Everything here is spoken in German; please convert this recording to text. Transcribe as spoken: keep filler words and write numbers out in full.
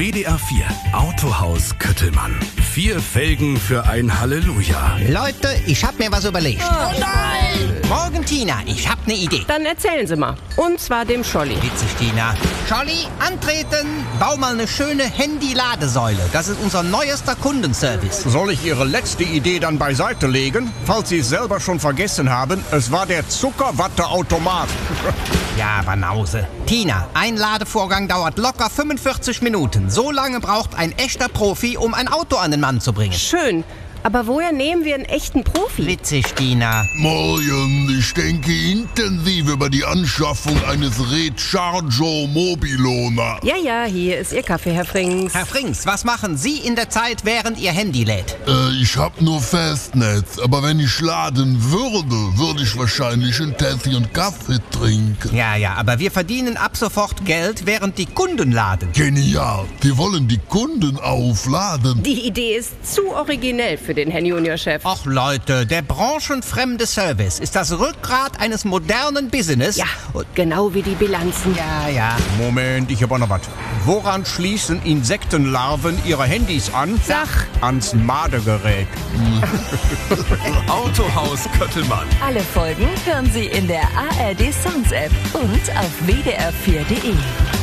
W D R vier Autohaus Köttelmann. Vier Felgen für ein Halleluja. Leute, ich hab mir was überlegt. Oh nein! Morgen, Tina, ich hab ne Idee. Dann erzählen Sie mal. Und zwar dem Scholli. Witzig, Tina. Scholli, antreten. Bau mal eine schöne Handy-Ladesäule. Das ist unser neuester Kundenservice. Soll ich Ihre letzte Idee dann beiseite legen? Falls Sie es selber schon vergessen haben, es war der Zuckerwatteautomat. Ja, Banause. Tina, ein Ladevorgang dauert locker fünfundvierzig Minuten. So lange braucht ein echter Profi, um ein Auto an den Mann zu bringen. Schön. Aber woher nehmen wir einen echten Profi? Witzig, Tina. Morgen, ich denke intensiv über die Anschaffung eines Rechargo Mobilo nach. Ja, ja, hier ist Ihr Kaffee, Herr Frings. Herr Frings, was machen Sie in der Zeit, während Ihr Handy lädt? Äh, ich hab nur Festnetz, aber wenn ich laden würde, würde ich wahrscheinlich ein Tässchen Kaffee trinken. Ja, ja, aber wir verdienen ab sofort Geld, während die Kunden laden. Genial, die wollen die Kunden aufladen. Die Idee ist zu originell für den Herrn Juniorchef. Och Leute, der branchenfremde Service ist das Rückgrat eines modernen Business. Ja, genau wie die Bilanzen. Ja, ja. Moment, ich habe auch noch was. Woran schließen Insektenlarven ihre Handys an? Sag. Ans Madegerät. Autohaus Köttelmann. Alle Folgen hören Sie in der A R D Sounds App und auf W D R vier Punkt de.